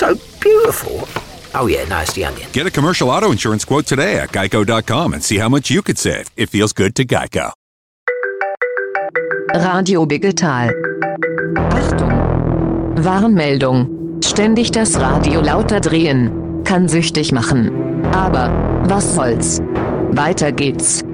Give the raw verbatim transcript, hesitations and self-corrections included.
so beautiful. Oh, yeah, no, it's the onion. Get a commercial auto insurance quote today at geico dot com and see how much you could save. It feels good to Geico. Radio Digital. Achtung! Warnmeldung. Ständig das Radio lauter drehen kann süchtig machen. Aber was soll's? Weiter geht's.